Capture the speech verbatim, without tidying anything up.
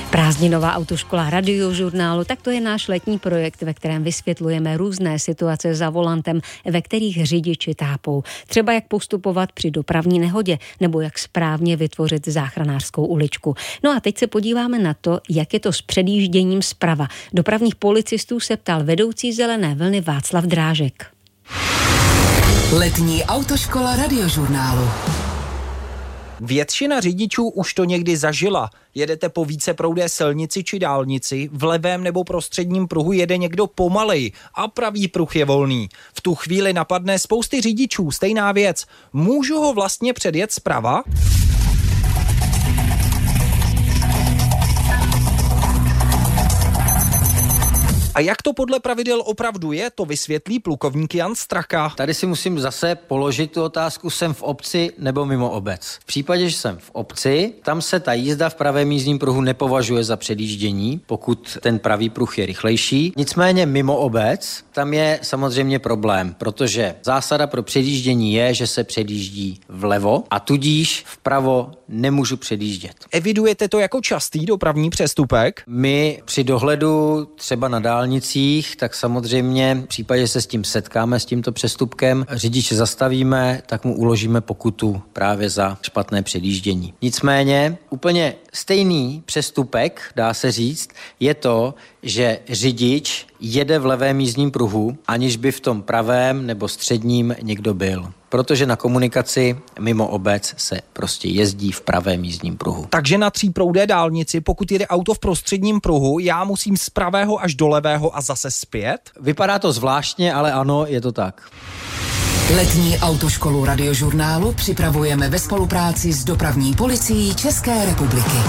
Prázdninová autoškola Radiožurnálu, tak to je náš letní projekt, ve kterém vysvětlujeme různé situace za volantem, ve kterých řidiči tápou. Třeba jak postupovat při dopravní nehodě, nebo jak správně vytvořit záchranářskou uličku. No a teď se podíváme na to, jak je to s předjížděním zprava. Dopravních policistů se ptal vedoucí Zelené vlny Václav Drážek. Letní autoškola Radiožurnálu. Většina řidičů už to někdy zažila. Jedete po víceproudé silnici či dálnici, v levém nebo prostředním pruhu jede někdo pomalej a pravý pruh je volný. V tu chvíli napadne spousty řidičů stejná věc. Můžu ho vlastně předjet zprava? A jak to podle pravidel opravdu je, to vysvětlí plukovník Jan Straka. Tady si musím zase položit tu otázku, jsem v obci nebo mimo obec. V případě, že jsem v obci, tam se ta jízda v pravém jízdním pruhu nepovažuje za předjíždění, pokud ten pravý pruh je rychlejší. Nicméně mimo obec, tam je samozřejmě problém, protože zásada pro předjíždění je, že se předjíždí vlevo a tudíž vpravo nemůžu předjíždět. Evidujete to jako častý dopravní přestupek? My při dohledu třeba na dálnicích, tak samozřejmě v případě, že se s tím setkáme, s tímto přestupkem, řidiče zastavíme, tak mu uložíme pokutu právě za špatné předjíždění. Nicméně úplně stejný přestupek, dá se říct, je to, že řidič jede v levém jízdním pruhu, aniž by v tom pravém nebo středním někdo byl. Protože na komunikaci mimo obec se prostě jezdí v pravém jízdním pruhu. Takže na tříproudé dálnici, pokud jede auto v prostředním pruhu, já musím z pravého až do levého a zase zpět? Vypadá to zvláštně, ale ano, je to tak. Letní autoškolu Radiožurnálu připravujeme ve spolupráci s dopravní policií České republiky.